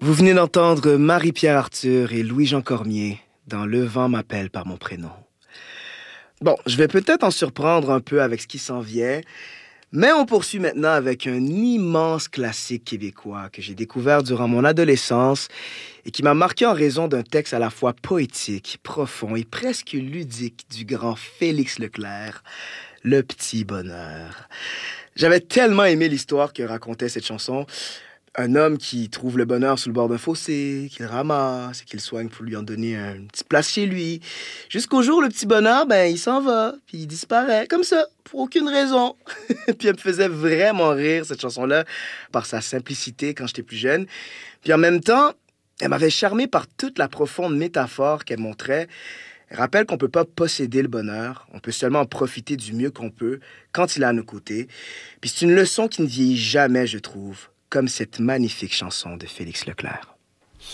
Vous venez d'entendre Marie-Pierre Arthur et Louis-Jean Cormier dans Le vent m'appelle par mon prénom. Bon, je vais peut-être en surprendre un peu avec ce qui s'en vient, mais on poursuit maintenant avec un immense classique québécois que j'ai découvert durant mon adolescence et qui m'a marqué en raison d'un texte à la fois poétique, profond et presque ludique du grand Félix Leclerc, Le Petit Bonheur. J'avais tellement aimé l'histoire que racontait cette chanson. Un homme qui trouve le bonheur sous le bord d'un fossé, qu'il ramasse et qu'il soigne pour lui en donner une petite place chez lui. Jusqu'au jour, le petit bonheur, il s'en va, puis il disparaît, comme ça, pour aucune raison. Puis elle me faisait vraiment rire, cette chanson-là, par sa simplicité quand j'étais plus jeune. Puis en même temps, elle m'avait charmé par toute la profonde métaphore qu'elle montrait. Elle rappelle qu'on ne peut pas posséder le bonheur, on peut seulement en profiter du mieux qu'on peut quand il est à nos côtés. Puis c'est une leçon qui ne vieillit jamais, je trouve, comme cette magnifique chanson de Félix Leclerc.